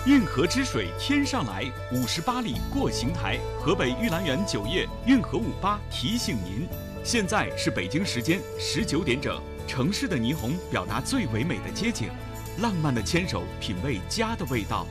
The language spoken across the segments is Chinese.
运河之水天上来，58里过邢台。河北玉兰园酒业运河58提醒您，现在是北京时间19点整。城市的霓虹表达最唯美的街景，浪漫的牵手品味家的味道。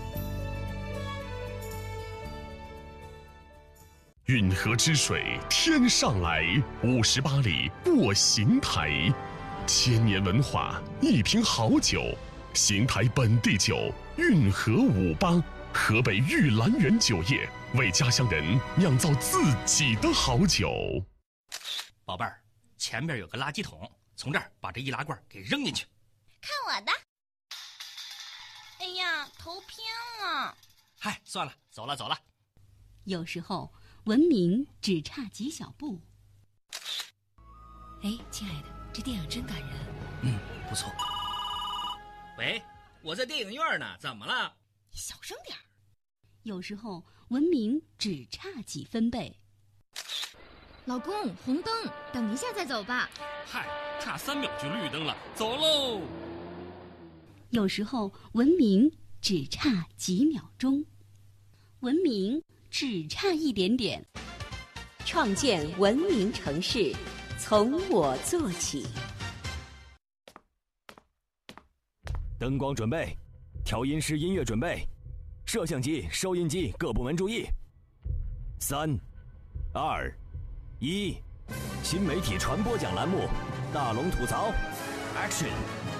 运河之水天上来，58里过邢台。千年文化，一瓶好酒，邢台本地酒运河58，河北玉兰园酒业为家乡人酿造自己的好酒。 宝贝儿，前边有个垃圾桶，从这儿把这易拉罐给扔进去。 看我的！哎呀，头偏了。 嗨，算了，走了。 有时候文明只差几小步。 哎，亲爱的，这电影真感人。 不错。喂，我在电影院呢，怎么了？ 你小声点。 有时候文明只差几分贝。 老公，红灯，等一下再走吧。 嗨，差3秒就绿灯了，走喽。 有时候文明只差几秒钟，文明只差一点点。 创建文明城市，从我做起。 灯光准备，调音师音乐准备，摄像机、收音机各部门注意。3、2、1，新媒体传播奖栏目，大龙吐槽 ，Action。